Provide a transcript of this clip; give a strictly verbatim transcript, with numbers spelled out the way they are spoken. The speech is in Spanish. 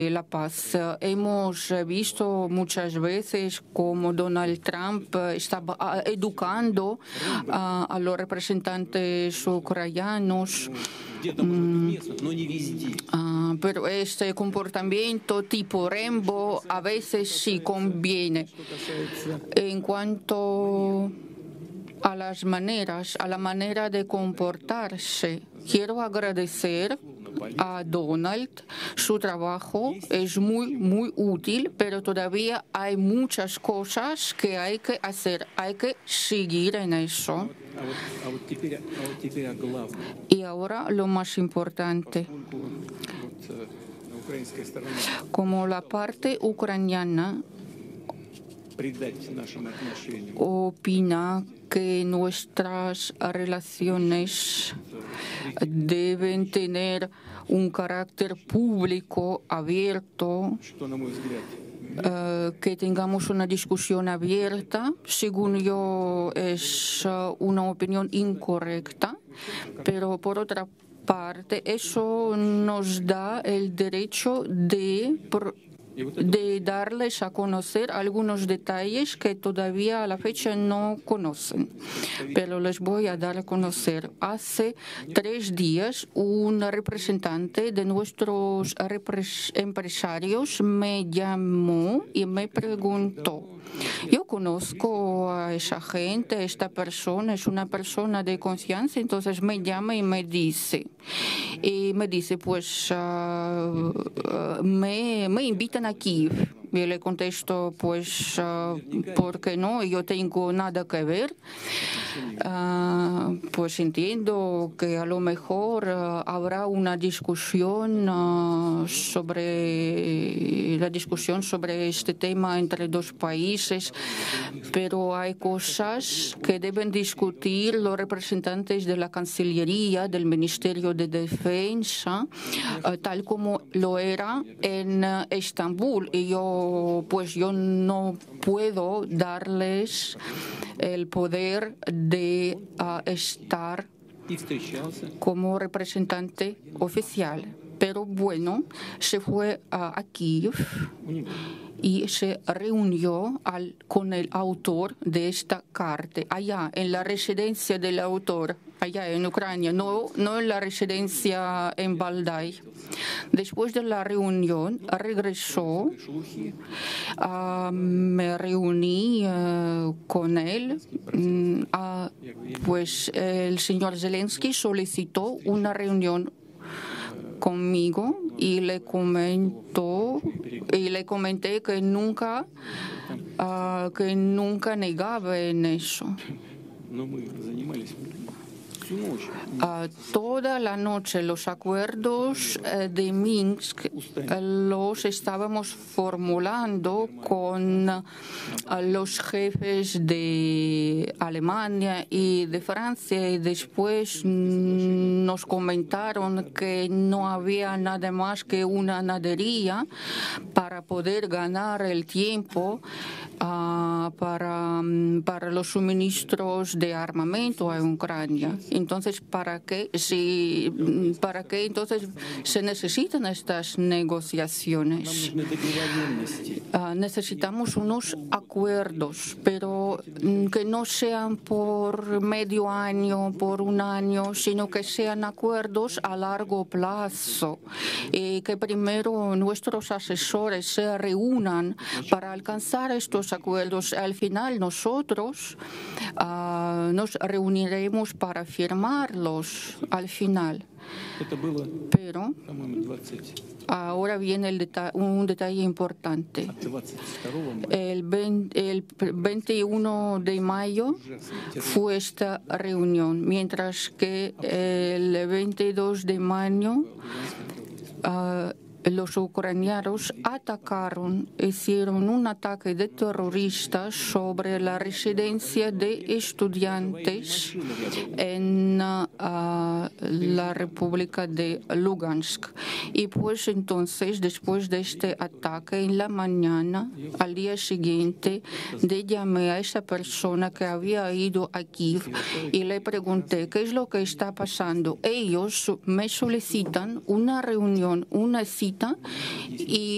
la paz. Hemos visto muchas veces cómo Donald Trump está educando a, a los representantes ucranianos. Mm, uh, pero este comportamiento tipo Rambo a veces sí conviene. En cuanto a las maneras, a la manera de comportarse, quiero agradecer a Donald. Su trabajo es muy, muy útil, pero todavía hay muchas cosas que hay que hacer. Hay que seguir en eso. Y ahora lo más importante. Como la parte ucraniana opina que nuestras relaciones deben tener un carácter público abierto, uh, que tengamos una discusión abierta, según yo es uh, una opinión incorrecta, pero por otra parte eso nos da el derecho de de darles a conocer algunos detalles que todavía a la fecha no conocen. Pero les voy a dar a conocer. Hace tres días un representante de nuestros empresarios me llamó y me preguntó. Yo conozco a esa gente, esta persona es una persona de confianza, entonces me llama y me dice, y me dice, pues uh, uh, me, me invitan a Kiev. Y le contesto, pues, uh, ¿por qué no? Yo tengo nada que ver. Uh, pues entiendo que a lo mejor uh, habrá una discusión uh, sobre la discusión sobre este tema entre dos países, pero hay cosas que deben discutir los representantes de la Cancillería, del Ministerio de Defensa, uh, tal como lo era en uh, Estambul. Y yo pues yo no puedo darles el poder de uh, estar como representante oficial. Pero bueno, se fue uh, a Kiev y se reunió al, con el autor de esta carta, allá en la residencia del autor, allá en Ucrania, no, no en la residencia en Valdai. Después de la reunión, regresó, uh, me reuní uh, con él, uh, pues el señor Zelensky solicitó una reunión conmigo y le comentó y le comenté que nunca uh, que nunca negaba en eso. Uh, toda la noche los acuerdos uh, de Minsk uh, los estábamos formulando con uh, los jefes de Alemania y de Francia, y después mm, nos comentaron que no había nada más que una nadería para poder ganar el tiempo uh, para, um, para los suministros de armamento a Ucrania. Entonces, ¿para qué, si, ¿para qué entonces se necesitan estas negociaciones? Uh, necesitamos unos acuerdos, pero que no sean por medio año, por un año, sino que sean acuerdos a largo plazo, y que primero nuestros asesores se reúnan para alcanzar estos acuerdos. Al final nosotros uh, nos reuniremos para firmarlos al final. Pero ahora viene el deta- un detalle importante. El, veinte, el veintiuno de mayo fue esta reunión, mientras que el veintidós de mayo uh, los ucranianos atacaron, hicieron un ataque de terroristas sobre la residencia de estudiantes en uh, la República de Lugansk. Y pues entonces, después de este ataque, en la mañana, al día siguiente, le llamé a esa persona que había ido a Kiev y le pregunté qué es lo que está pasando. Ellos me solicitan una reunión, una cita, y